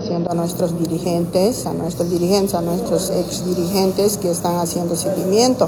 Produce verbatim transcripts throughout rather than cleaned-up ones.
Siendo a nuestros dirigentes, a nuestros dirigentes, a nuestros ex dirigentes que están haciendo seguimiento,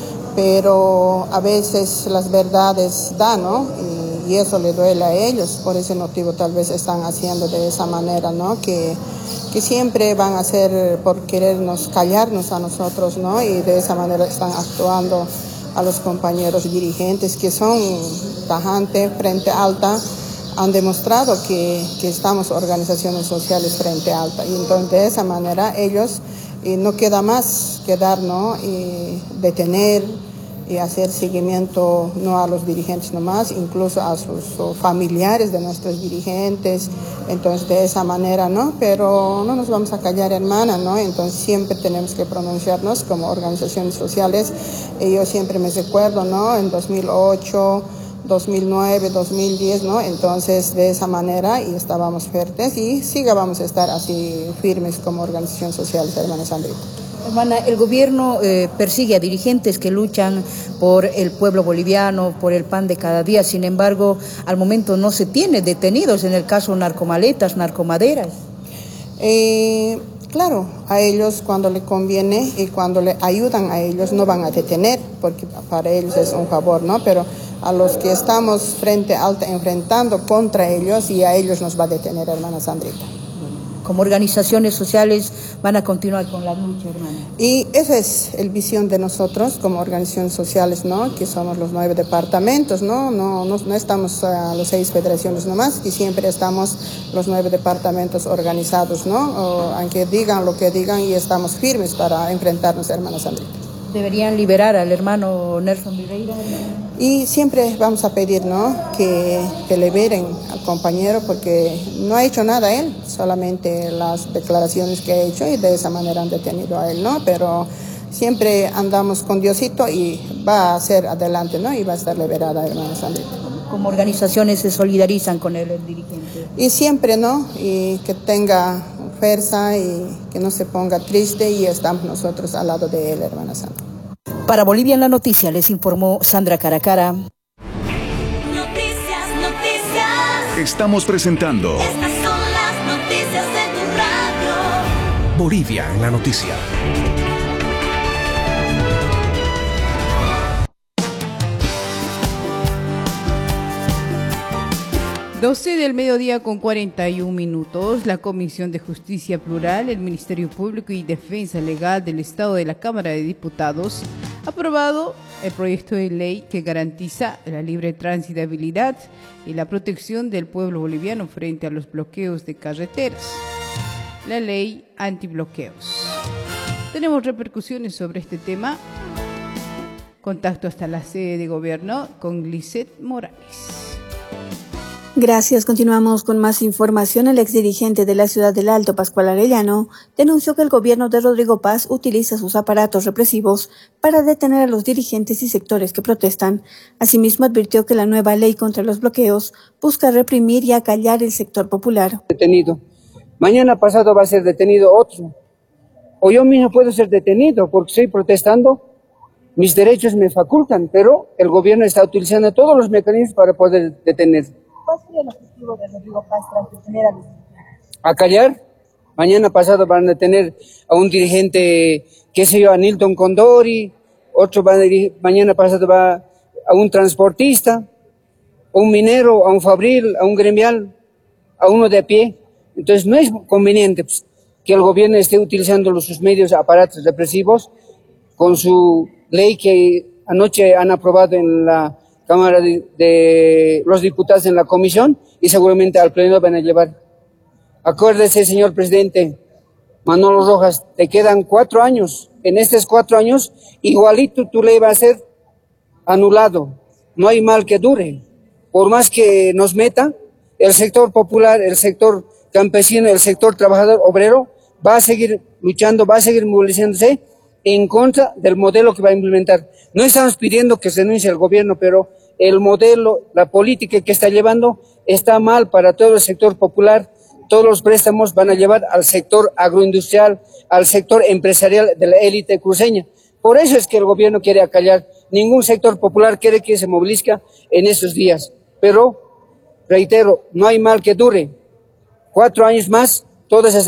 pero a veces las verdades dan, ¿no? Y, y eso le duele a ellos, por ese motivo tal vez están haciendo de esa manera, ¿no? Que, que siempre van a hacer por querernos callarnos a nosotros, ¿no? Y de esa manera están actuando a los compañeros dirigentes que son tajantes, frente alta, han demostrado que, que estamos organizaciones sociales frente alta. Y entonces de esa manera ellos eh, no queda más que dar, ¿no? Y detener y hacer seguimiento no a los dirigentes nomás, incluso a sus familiares de nuestros dirigentes. Entonces de esa manera, ¿no? Pero no nos vamos a callar, hermana, ¿no? Entonces siempre tenemos que pronunciarnos como organizaciones sociales. Y yo siempre me recuerdo, ¿no? En dos mil ocho, dos mil nueve, dos mil diez, ¿no? Entonces de esa manera y estábamos fuertes y siga vamos a estar así firmes como organización social, hermana Sandrita. Hermana, el gobierno eh, persigue a dirigentes que luchan por el pueblo boliviano, por el pan de cada día. Sin embargo, al momento no se tiene detenidos en el caso narcomaletas, narcomaderas. Eh, claro, a ellos cuando le conviene y cuando le ayudan a ellos no van a detener, porque para ellos es un favor, ¿no? Pero a los que estamos frente alta enfrentando contra ellos y a ellos nos va a detener, hermana Sandrita. Como organizaciones sociales van a continuar con la lucha, hermana. Y esa es la visión de nosotros como organizaciones sociales, ¿no? Que somos los nueve departamentos, ¿no? No, no, no estamos a uh, los seis federaciones nomás, y siempre estamos los nueve departamentos organizados, ¿no? O, aunque digan lo que digan y estamos firmes para enfrentarnos, hermana Sandrita. Deberían liberar al hermano Nelson Vireira. Y siempre vamos a pedir, ¿no? Que, que liberen al compañero porque no ha hecho nada él, solamente las declaraciones que ha hecho y de esa manera han detenido a él, ¿no? Pero siempre andamos con Diosito y va a ser adelante, ¿no? Y va a estar liberada, hermana Sandrita. Como organizaciones se solidarizan con él, el dirigente. Y siempre, ¿no? Y que tenga fuerza y que no se ponga triste y estamos nosotros al lado de él, hermana Sandra. Para Bolivia en la Noticia les informó Sandra Caracara. Noticias, noticias. Estamos presentando. Estas son las noticias de tu radio. Bolivia en la Noticia. doce del mediodía con cuarenta y un minutos, la Comisión de Justicia Plural, el Ministerio Público y Defensa Legal del Estado de la Cámara de Diputados ha aprobado el proyecto de ley que garantiza la libre transitabilidad y la protección del pueblo boliviano frente a los bloqueos de carreteras. La ley antibloqueos. Tenemos repercusiones sobre este tema. Contacto hasta la sede de gobierno con Lisette Morales. Gracias. Continuamos con más información. El exdirigente de la ciudad del Alto, Pascual Arellano, denunció que el gobierno de Rodrigo Paz utiliza sus aparatos represivos para detener a los dirigentes y sectores que protestan. Asimismo, advirtió que la nueva ley contra los bloqueos busca reprimir y acallar el sector popular. Detenido. Mañana pasado va a ser detenido otro. O yo mismo puedo ser detenido porque estoy protestando. Mis derechos me facultan, pero el gobierno está utilizando todos los mecanismos para poder detener. ¿Cuál sería el objetivo de Rodrigo Paz tras detener a los dirigentes? A callar. Mañana pasado van a detener a un dirigente, qué sé yo, a Nilton Condori, otro va a dirigir, mañana pasado va a un transportista, a un minero, a un fabril, a un gremial, a uno de a pie. Entonces no es conveniente pues, que el gobierno esté utilizando los, sus medios, aparatos represivos, con su ley que anoche han aprobado en la Cámara de, de los Diputados en la comisión y seguramente al pleno van a llevar. Acuérdese, señor presidente Manolo Rojas, te quedan cuatro años. En estos cuatro años, igualito tu ley va a ser anulado. No hay mal que dure. Por más que nos meta, el sector popular, el sector campesino, el sector trabajador obrero va a seguir luchando, va a seguir movilizándose en contra del modelo que va a implementar. No estamos pidiendo que se renuncie el gobierno, pero el modelo, la política que está llevando está mal para todo el sector popular. Todos los préstamos van a llevar al sector agroindustrial, al sector empresarial de la élite cruceña. Por eso es que el gobierno quiere acallar. Ningún sector popular quiere que se movilice en esos días. Pero, reitero, no hay mal que dure. Cuatro años más, todas esas